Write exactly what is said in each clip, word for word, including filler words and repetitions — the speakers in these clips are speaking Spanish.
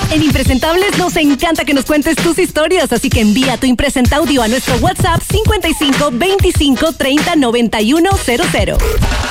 En Impresentables nos encanta que nos cuentes tus historias, así que envía tu Impresenta audio a nuestro WhatsApp cincuenta y cinco veinticinco treinta noventa y uno cero cero.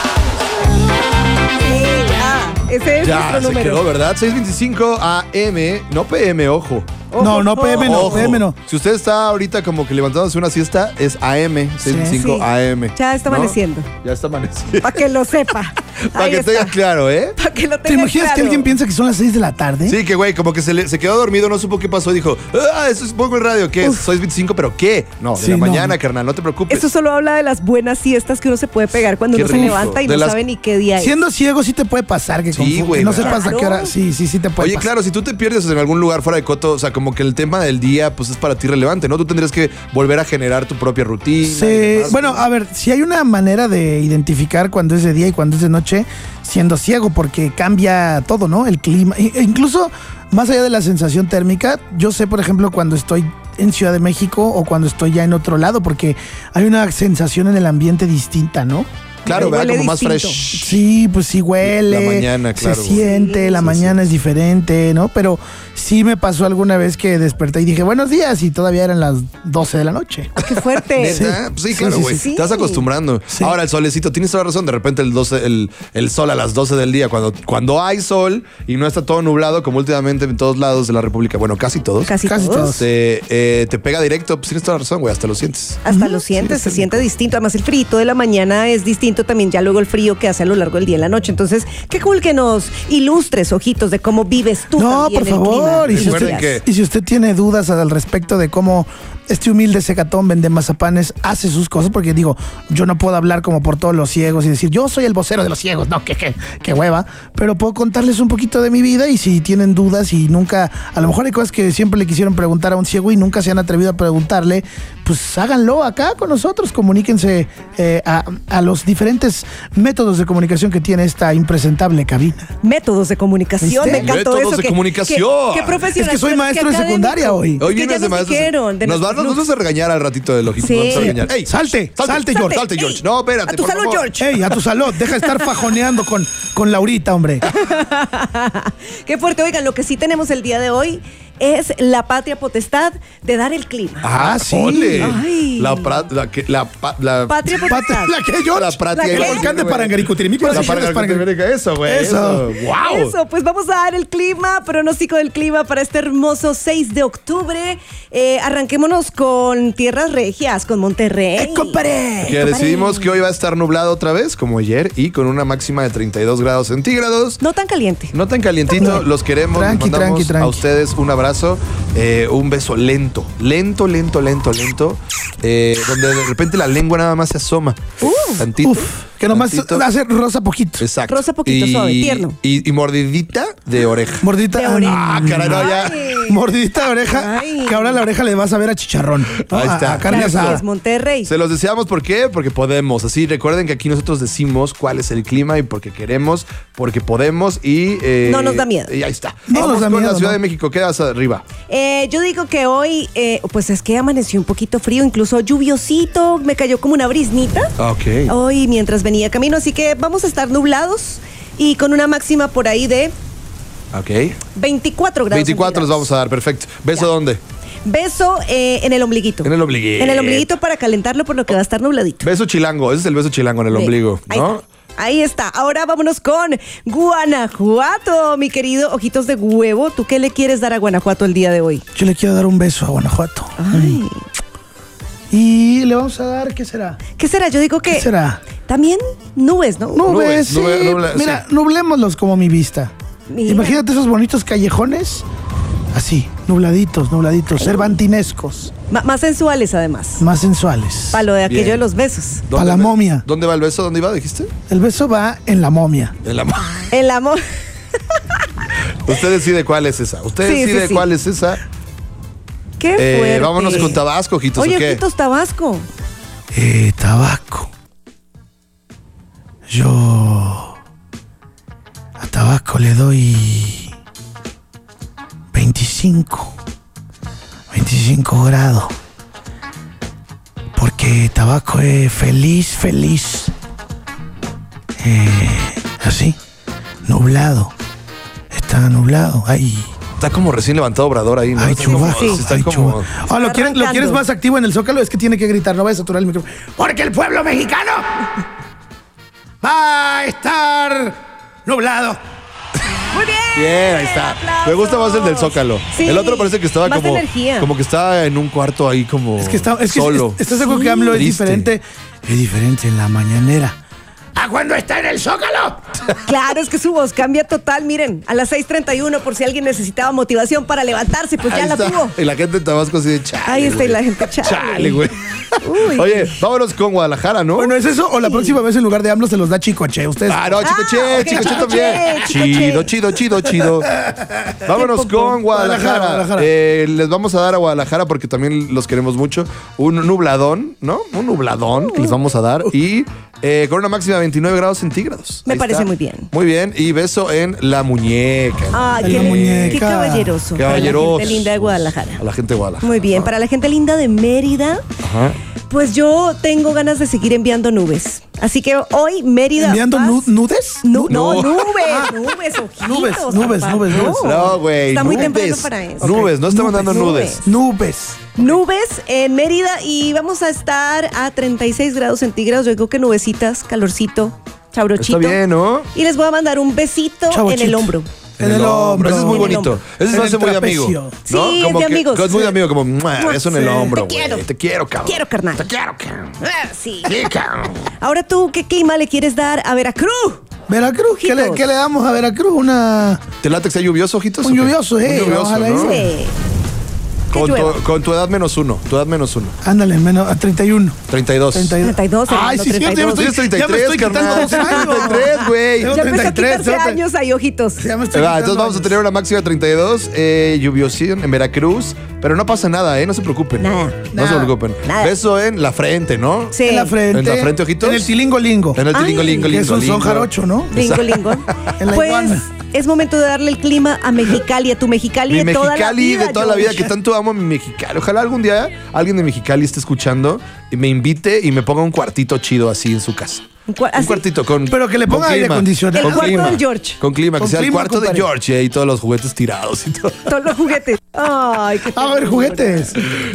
Ese es ya, nuestro se número. quedó, ¿verdad? seis veinticinco A M, no P M, ojo. Ojo, No, no P M, no, Ojo. P M no. Si usted está ahorita como que levantándose una siesta, es A M, seis veinticinco Sí. A M. Ya está ¿no? amaneciendo. Ya está amaneciendo. Para que lo sepa. Para Ahí que está. tenga claro, ¿eh? Para que lo ¿Te tenga imaginas claro. que alguien piensa que son las seis de la tarde? Sí, que güey, como que se, le, se quedó dormido, no supo qué pasó y dijo, ah, eso es poco el radio, ¿qué es? Soy veinticinco, ¿pero qué? No, de Sí, la no. mañana, carnal, no te preocupes. Eso solo habla de las buenas siestas que uno se puede pegar cuando Qué uno se rico. levanta y De no las- sabe ni qué día es. Siendo ciego sí te puede pasar que, Sí, confu- güey, que no ¿verdad? sepas a qué hora. Sí, sí, sí te puede Oye, pasar. claro, si tú te pierdes en algún lugar fuera de coto, o sea, como que el tema del día, pues es para ti relevante, ¿no? Tú tendrías que volver a generar tu propia rutina. y Sí, demás. bueno, a ver, si hay una manera de identificar cuando es de día y cuando es de noche, siendo ciego, porque cambia todo, ¿no? El clima. E incluso, más allá de la sensación térmica, yo sé, por ejemplo, cuando estoy en Ciudad de México o cuando estoy ya en otro lado, porque hay una sensación en el ambiente distinta, ¿no? Claro, Huele ¿verdad? Como más distinto. fresh. Sí, pues sí huele. La mañana, claro. Se siente, Sí, la sí, mañana sí. es diferente, ¿no? Pero sí me pasó alguna vez que desperté y dije, buenos días, y todavía eran las doce de la noche. Qué fuerte. ¿Neta? Pues sí, Sí, claro, sí, güey. sí. Te vas acostumbrando. Sí. Ahora, el solecito, tienes toda la razón. De repente el, doce, el, el sol a las doce del día, cuando, cuando hay sol y no está todo nublado, como últimamente en todos lados de la República, bueno, casi todos, Casi, Casi todos. todos. te, eh, te pega directo. Pues tienes toda la razón, güey. Hasta lo sientes. Hasta lo sientes, se siente distinto. Además, el frío de la mañana es distinto también, ya luego el frío que hace a lo largo del día y la noche. Entonces, qué cool que nos ilustres, ojitos, de cómo vives tú. No, también por el favor. clima. Y si, Recuerden usted, que- y si usted tiene dudas al respecto de cómo este humilde secatón vende mazapanes hace sus cosas, porque digo, yo no puedo hablar como por todos los ciegos y decir, yo soy el vocero de los ciegos, no, qué, qué, qué hueva, pero puedo contarles un poquito de mi vida y si tienen dudas y nunca, a lo mejor hay cosas que siempre le quisieron preguntar a un ciego y nunca se han atrevido a preguntarle, pues háganlo acá con nosotros, comuníquense eh, a, a los diferentes métodos de comunicación que tiene esta impresentable cabina. Métodos de comunicación, ¿Viste? me encantó Métodos eso. de que- comunicación. que- Qué profesional. Es que soy pero maestro qué de secundaria académico. hoy. Es Hoy que vienes ya de nos maestros. dijeron, de Nos, va- nuestros nos vamos a regañar al ratito del ojito. Sí. Nos vamos a regañar. ¡Ey! Salte, salte, George. Salte, ey. George. No, espérate. A tu por salón, favor. George. Ey, a tu salud, deja de estar fajoneando con, con Laurita, hombre. Qué fuerte. Oigan, lo que sí tenemos el día de hoy es la patria potestad de dar el clima. Ah, sí. ole. Ay. La, pra- la, que- la, pa- la, Patria Pata- potestad. ¿La qué, George? La pratia- El volcán de güey. Parangaricutirimí. La Parangaricutirimí, eso, güey. Eso. Wow. Eso, pues vamos a dar el clima, pronóstico del clima para este hermoso seis de octubre. Eh, arranquémonos con tierras regias, con Monterrey. ¡Eh, compadre! Que decidimos que hoy va a estar nublado otra vez, como ayer, y con una máxima de treinta y dos grados centígrados. No tan caliente. No tan calientito, los queremos. Tranqui, les mandamos tranqui, tranqui. a ustedes un abrazo, eh, un beso lento, lento, lento, lento, lento, eh, donde de repente la lengua nada más se asoma. Tantito. Uf, que nomás tantito. hace rosa poquito. Exacto. Rosa poquito, y, suave, tierno. Y, y mordidita de oreja. Mordidita. De oreja. Ah, caray, no, ya. Ay. Mordidita de oreja. Ay. Que ahora la oreja le vas a ver a chicharrón. ¿no? Ahí A- está. A, carne Así asada. es, Monterrey. Se los deseamos, ¿por qué? Porque podemos. Así, recuerden que aquí nosotros decimos cuál es el clima y porque queremos, porque podemos y... eh, No nos da miedo. Y ahí está. No Vamos nos da con miedo, la Ciudad ¿no? de México. ¿Qué vas arriba? Eh, yo digo que hoy, eh, pues es que amaneció un poquito frío, incluso lluviosito, me cayó como una brisnita. Ok. Hoy mientras venía camino, así que vamos a estar nublados y con una máxima por ahí de Ok. veinticuatro grados. veinticuatro les centígrados. vamos a dar, perfecto. ¿Beso Ya. dónde? Beso eh, en el ombliguito. En el ombliguito. En el ombliguito para calentarlo por lo que va a estar nubladito. Beso chilango, ese es el beso chilango en el Sí. ombligo, Ahí ¿no? está. Ahí está. Ahora vámonos con Guanajuato, mi querido Ojitos de Huevo. ¿Tú qué le quieres dar a Guanajuato el día de hoy? Yo le quiero dar un beso a Guanajuato. Ay. Y le vamos a dar, ¿qué será? ¿Qué será? Yo digo que ¿Qué será? también nubes, ¿no? Nubes, sí. nube- nube- Mira, sí. nublémoslos como mi vista. Mira. Imagínate esos bonitos callejones. Así, nubladitos, nubladitos, cervantinescos, Ma- más sensuales además. más sensuales. Para lo de aquello Bien. de los besos. Pa' la va- momia. ¿Dónde va el beso? ¿Dónde iba, dijiste? El beso va en la momia. En la mo- El amor. Usted decide cuál es esa. Usted Sí, decide sí, sí. cuál es esa. Qué Eh, fuerte. vámonos con Tabasco, ojitos, Oye, ¿o qué? Ojitos Tabasco. Eh, Tabasco. Yo a Tabasco le doy veinticinco. veinticinco grados. Porque Tabasco es feliz, feliz. Eh, así, nublado. Está nublado. Hay Está como recién levantado Obrador ahí, ¿no? Ay, Está chuva. como- Sí. está Ay, como- chuva. Ah, ¿lo, quieres, ¿Lo arrancando. quieres más activo en el Zócalo? Es que tiene que gritar, no vaya a saturar el micrófono. Porque el pueblo mexicano va a estar nublado. Muy bien. Bien, ahí está. ¡Aplausos! Me gusta más el del Zócalo. Sí, El otro parece que estaba más como, energía. como que estaba en un cuarto ahí como Es que está, es que solo. es- ¿estás seguro que AMLO es Triste. diferente? Es diferente en la mañanera. ¿A cuándo está en el Zócalo? Claro, es que su voz cambia total. Miren, a las seis treinta y uno, por si alguien necesitaba motivación para levantarse, pues ya Ahí la está. tuvo. Y la gente en Tabasco así de chale. Ahí está, güey. y la gente, chale. Chale, güey. Uy. Oye, vámonos con Guadalajara, ¿no? Bueno, ¿es eso? O la próxima vez en lugar de AMLO se los da Chicoche. Ustedes. Ah, no, Chico Ah, Che, ok, Chico Che Chico también. Che, Chico Chido, Che. chido, chido, chido. Vámonos Qué popó. con Guadalajara. Guadalajara. Eh, les vamos a dar a Guadalajara porque también los queremos mucho. Un nubladón, ¿no? Un nubladón que les vamos a dar. Y eh, con una máxima de veintinueve grados centígrados. Me Ahí parece está. muy bien. Muy bien. Y beso en la muñeca. Ah, En qué, la muñeca. qué caballeroso. Caballeroso. Para la gente linda de Guadalajara. A la gente de Guadalajara. Muy bien. Para la gente linda de Mérida, Ajá. pues yo tengo ganas de seguir enviando nubes. Así que hoy Mérida. ¿Enviando vas- nu- nudes? Nu- no, No. nubes, nubes, ojitos. Nubes, nubes, papá, nubes, no. nubes. No, güey. Está muy nubes. temprano para eso. Nubes, no está Nubes. mandando nudes. Nubes. Nubes en Mérida y vamos a estar a treinta y seis grados centígrados. Yo digo que nubecitas, calorcito, sabrochito. Está bien, ¿no? Y les voy a mandar un besito Chavochito. en el hombro. En el hombro. Ese es muy En el bonito. hombro. Ese se En me hace el muy amigo. trapecio. ¿no? Sí, es como de que- amigos. que es muy Sí. amigo, como "Mua, eso en el Sí. hombro, Te güey. quiero. Te quiero, cabrón. Quiero, carnal. Te quiero, cabrón. Ah, sí. Sí, cabrón. Ahora tú, ¿qué clima le quieres dar a Veracruz? Veracruz, ¿qué le, Ojitos. qué le damos a Veracruz? Una. ¿Te late que sea lluvioso, ojitos? Un o qué? lluvioso, eh, Un lluvioso, vamos a la ¿no? isla. Sí. Que Con llueva. tu, con tu edad menos uno. Tu edad menos uno. Ándale, menos a treinta y uno. treinta y dos. treinta y dos. treinta y dos, Ay, hermano, sí, cierto, ya me treinta y dos. Tienes estoy, treinta y ya me tres, estoy quitando carnal. dos años. treinta y tres, güey. Tengo Ya empezó a treinta y tres, quitarse fíjate. años ahí, ojitos. Ya me estoy Va, quitando entonces vamos a años. tener una máxima de treinta y dos, eh, lluviosín en Veracruz, pero no pasa nada, ¿eh? No se preocupen. Nada. No se Nada. preocupen. Nada. Beso en la frente, ¿no? Sí. En la frente. ¿En la frente, ojitos? En el tilingo lingo. En el Ay, tilingo, lingo, Que lingo, esos son lingo. jarocho, ¿no? Lingo, lingo. En la Pues iguana. es momento de darle el clima a Mexicali, a tu Mexicali Mi de toda la Mexicali vida. de toda la vida, George. que tanto amo a mi Mexicali. Ojalá algún día alguien de Mexicali esté escuchando y me invite y me ponga un cuartito chido así en su casa. Un cua- Un así. cuartito con. Pero que le con ponga aire clima. acondicionado. Con El cuarto clima. del George. Con clima, que Con sea el clima, cuarto de compadre. George y ahí todos los juguetes tirados y todo. Todos los juguetes. Ay, qué A ver, ternura. juguetes.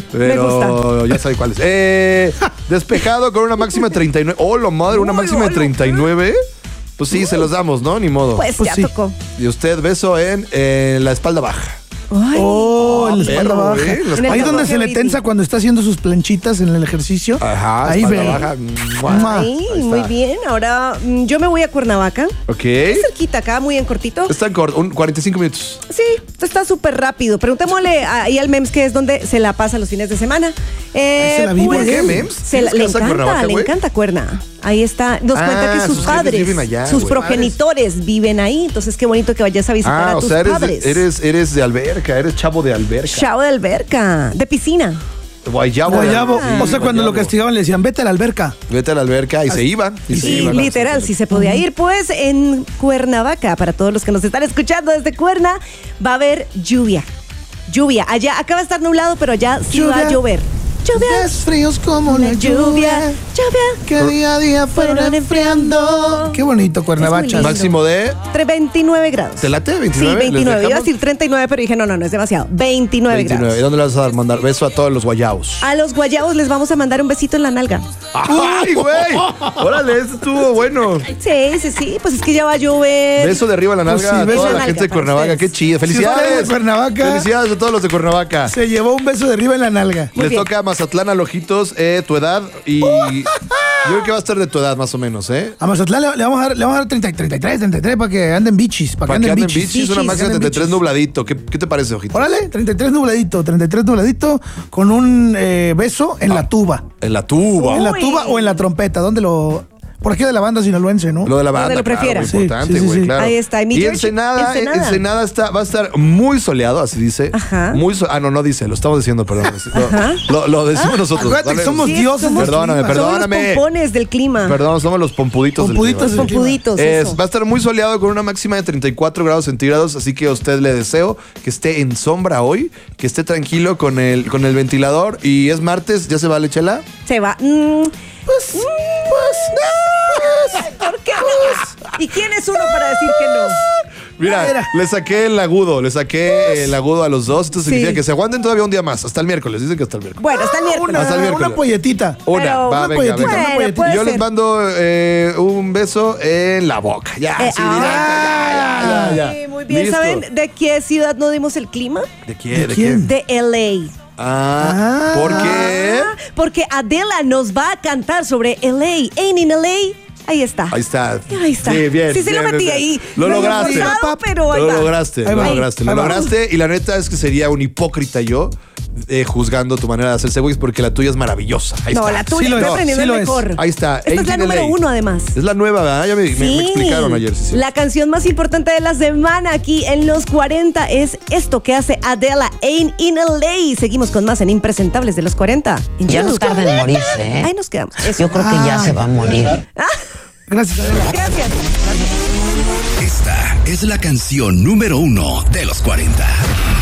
Pero ya sabe cuáles. Eh, despejado con una máxima de treinta y nueve. Oh, la madre, una Uy, máxima de hola. treinta y nueve. Pues sí, se los damos, ¿no? Ni modo. Pues, Pues ya sí. tocó. Y usted, beso en, en la espalda baja. Ay. Oh, en la espalda perro, baja. güey, en la En el Ahí espalda donde se le baja. tensa cuando está haciendo sus planchitas en el ejercicio. Ajá, Ahí espalda ve. baja. Mua. Mua. Ay, Ahí muy está. bien. Ahora mm, yo me voy a Cuernavaca. Ok. Cerquita acá, muy en cortito. Está en corto, un cuarenta y cinco minutos. Sí, esto está súper rápido. Preguntémosle ahí al Mems que es donde se la pasa los fines de semana. Eh, se la vive. ¿Por qué, pues, Mems? se la- ¿Tienes le casa en encanta, Cuernavaca, le güey? encanta Cuerna. Ahí está. Nos Ah, cuenta que sus, sus jefes padres, viven allá, sus güey. progenitores viven ahí. Entonces, qué bonito que vayas a visitar Ah, a o tus sea, eres padres. de, eres, eres de alberca, eres chavo de alberca. Chavo de alberca, de piscina. Guayabo. Guayabo. Sí, O sea, cuando lo guayabo. castigaban le decían, vete a la alberca. Vete a la alberca y se iban. Y se Sí, iban. literal, si se podía ir. Pues en Cuernavaca, para todos los que nos están escuchando desde Cuerna, va a haber lluvia. Lluvia. Allá, acá va a estar nublado, pero allá sí va a Lluvia. llover. Lluvia. Días fríos como la La lluvia. lluvia. Lluvia. Que día a día fueron Fueron enfriando. Qué bonito, Cuernavaca. lindo. Máximo de. Entre veintinueve grados. ¿Te late? Sí, ¿veintinueve? ¿Les veintinueve. Iba a dejamos? decir treinta y nueve, pero dije, no, no, no, es demasiado. veintinueve, veintinueve. ¿Y grados. dónde le vas a dar- mandar beso a todos los guayabos? A los guayabos les vamos a mandar un besito en la nalga. ¡Ay, güey! Órale, eso estuvo bueno. Sí, sí, sí. Pues es que ya va a llover. Beso de arriba a la Pues nalga sí, a beso toda en la la gente de nalga para Cuernavaca. ustedes. ¡Qué chido! Si ¡Felicidades! ustedes de Cuernavaca. ¡Felicidades a todos los de Cuernavaca! Se llevó un beso de arriba en la nalga. Muy Les bien. toca a Mazatlán, a Lojitos, eh, tu edad y yo creo que va a estar de tu edad más o menos, ¿eh? A Mazatlán le, le vamos a dar, le vamos a dar treinta, treinta y tres, treinta y tres para que anden bichis. Para, Para que que anden anden bichis. bichis, una Bichis, máxima de anden treinta y tres bichis. nubladito. ¿Qué, qué te parece, Ojitos? Órale, treinta y tres nubladito, treinta y tres nubladito con un eh, beso en la tuba. En la tuba. En la Uy. tuba o en la trompeta, ¿dónde lo...? Por aquí de la banda sinaloense, ¿no? Lo de la banda, Donde lo claro, prefiera. muy Sí, importante, sí, sí, güey, sí. claro. Ahí está. Y mi Y George, Ensenada, Ensenada. Ensenada está, va a estar muy soleado, así dice. Ajá. Muy so- ah, no, no dice, lo estamos diciendo, perdón. Lo, lo- lo decimos nosotros. Acuérdate que Dale. somos Sí, dioses. somos- del Perdóname, clima. perdón. Somos los Perdóname. pompones del clima. Perdón, somos los pompuditos. del Pompuditos clima. del Pompuditos, Es- eso. va a estar muy soleado con una máxima de treinta y cuatro grados centígrados, así que a usted le deseo que esté en sombra hoy, que esté tranquilo con el, con el ventilador. Y es martes, ¿ya se va, Chela? Se va. Mm, Pues, pues, ¿Por qué no? ¿Y quién es uno para decir que no? Mira, Era. le saqué el agudo, le saqué el agudo a los dos. Esto significa Sí. que se aguanten todavía un día más, hasta el miércoles. Dicen que hasta el miércoles. Bueno, hasta el miércoles. Una, Hasta el miércoles. una polletita. Una, Pero- va, una venga, polletita, venga. una Bueno, polletita. puede Yo les ser. mando eh, un beso en la boca. Ya, Eh, así ah, directo, ya, ya, ya, ya. Sí, muy bien. Listo. ¿Saben de qué ciudad no dimos el clima? ¿De quién? ¿De quién? quién? De L A. Ah, ¿por qué? Ah, porque Adela nos va a cantar sobre L A. Ain't in L A. Ahí está. Ahí está. Ahí está. Sí, bien. Sí, sí lo bien, metí bien. ahí. Lo No lograste. hemos forzado, pero ahí Lo va. lograste, Ahí lo va. lograste, lo Ahí va. lograste. Y la neta es que sería un hipócrita yo eh, juzgando tu manera de hacer segways porque la tuya es maravillosa. Ahí No, está. la tuya Sí lo está es, aprendiendo sí lo el es. mejor. Ahí está. Esta es la Ain't in número L A. uno, además. Es la nueva, ¿verdad? Ya me, me- me Sí. explicaron ayer. Sí, sí. La canción más importante de la semana aquí en los cuarenta es esto que hace Adela, Ain't in L A. Seguimos con más en Impresentables de los cuarenta. Ya no tarda en morirse, ¿eh? Ahí nos quedamos. Eso. Yo creo que ya se va a morir. Gracias, Adela. Gracias. Esta es la canción número uno de los cuarenta.